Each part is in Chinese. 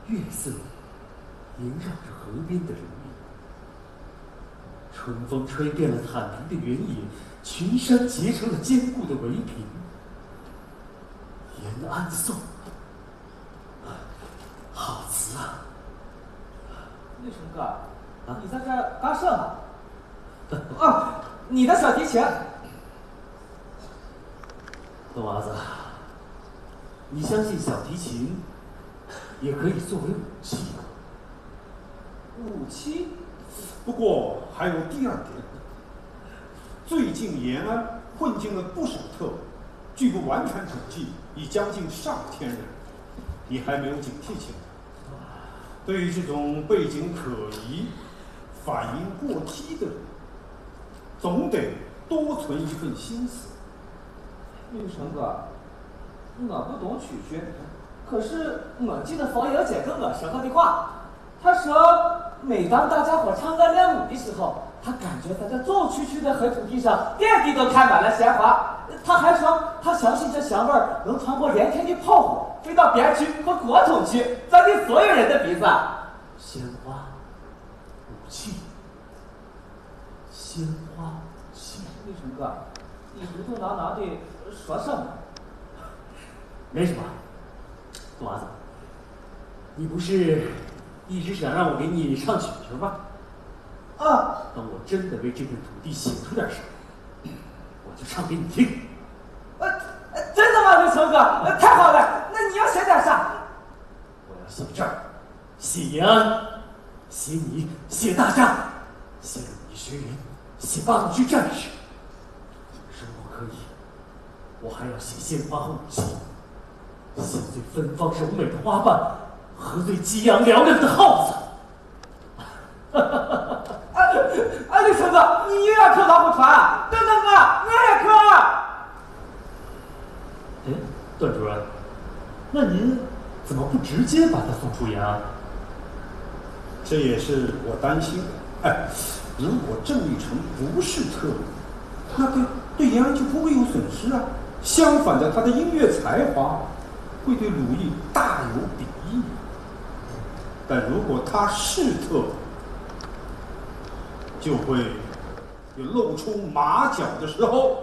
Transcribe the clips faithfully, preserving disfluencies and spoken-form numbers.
月色萦绕着河边的人影，春风吹遍了坦平的原野，群山结成了坚固的围屏。延安颂，好词啊！ 立成哥，啊，你在这儿干什么？啊，你的小提琴。 冬娃子，你相信小提琴也可以作为武器吗？ 武器？ 不过还有第二点，最近延安混进了不少特务，据不完全统计，已将近上千人。你还没有警惕起来。对于这种背景可疑、反应过激的人，总得多存一份心思。 玉成哥，我不懂曲曲，可是我记得冯英姐跟我说过的话，她说每当大家伙唱歌练舞的时候，她感觉在这走曲曲的黑土地上，遍地都开满了鲜花。她还说，她相信这香味儿能穿过连天的炮火，飞到边区和国统区，钻进所有人的鼻子。 鲜花，武器，鲜花，武器。 玉成哥，你糊涂挠挠的说什么？ 没什么，冬娃子，你不是一直想让我给你唱曲曲吗？ 啊！ 等我真的为这片土地写出点什么，我就唱给你听。 呃，真的吗，玉成哥？太好了，那你要写点啥？ 我要写这儿，写延安，写你，写大战，写鲁艺学员，写八路军战士。如果可以，我还要写鲜花和武器，写最芬芳柔美的花瓣和最激昂嘹亮的号子。 啊啊！李成哥，你又要磕老虎船啊？等等我，我也磕。 哎，段主任，那您怎么不直接把他送出延安？ 这也是我担心的。哎，如果郑立成不是特务，那对对延安就不会有损失啊。相反的，他的音乐才华会对鲁艺大有裨益。但如果他是特务，就会有露出马脚的时候。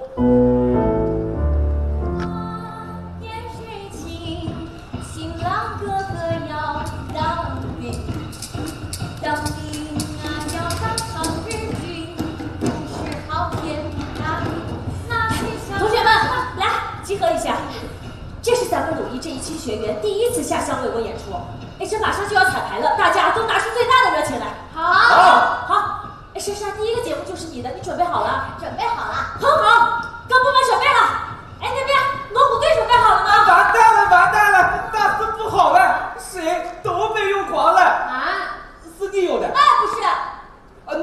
也是情，新郎哥哥要当兵，当兵啊要当上日军，不是好天哪，那是想同学们，来集合一下，这是咱们鲁艺这一期学员第一次下乡为我演出。哎，这马上就要彩排了，大家都拿出最大的热情来。 好， 好，好。哎，珊珊，第一个节目就是你的，你准备好了？ 准备好了。 很好，各部门准备了。哎，那边锣鼓队准备好了吗？ 完蛋了，完蛋了，大事不好了，水都被用光了。 啊？ 是你有的？ 哎，不是。 啊，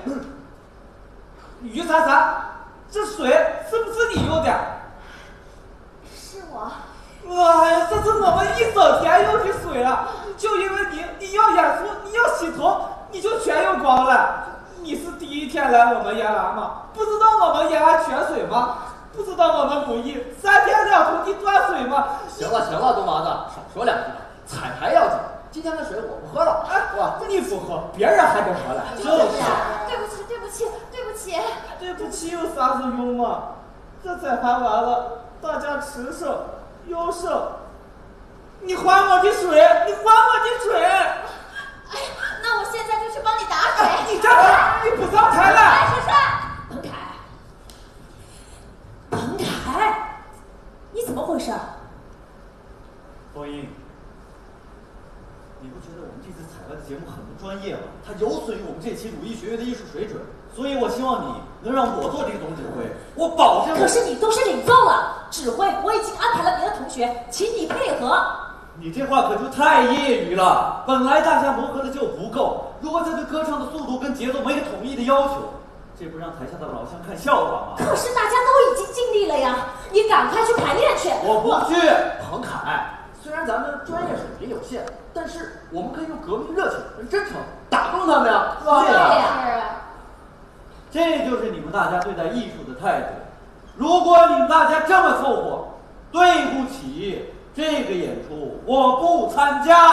你，于莎莎，这水是不是你用的？ 是我。 哎呀，这是我们一整天用的水啊！就因为你，你要演出，你要洗头，你就全用光了。你是第一天来我们延安吗？不知道我们延安缺水吗？不知道我们鲁艺三天两头地断水吗？ 行了行了，冬娃子，少说两句，彩排要紧。今天的水我不喝了。 哎，哇，你不喝，别人还得喝了。 就是。对不起，对不起，对不起。 对不起有啥子用嘛？这彩排完了，大家吃剩又剩，你还我的水，你还我的水。 哎呀，那我现在就去帮你打水。 哎、你站台，你不上台了。 哎，珊珊， 彭凯，彭凯，你怎么回事？ 方英，你不觉得我们这次采办的节目很不专业吗？它有损于我们这期鲁艺学院的艺术水准，所以我希望你能让我做这个总指挥，我保证。 可是你都是领奏了，指挥我已经安排了别的同学，请你配合。 你这话可就太业余了，本来大家磨合的就不够，如果再对歌唱的速度跟节奏没个统一的要求，这不让台下的老乡看笑话吗？ 可是大家都已经尽力了呀，你赶快去排练去。 我不去。 彭凯，虽然咱们专业水平有限，但是我们可以用革命热情跟真诚打动他们呀，是吧？ 对呀。 这就是你们大家对待艺术的态度。如果你们大家这么凑合，对不起。这个演出我不参加。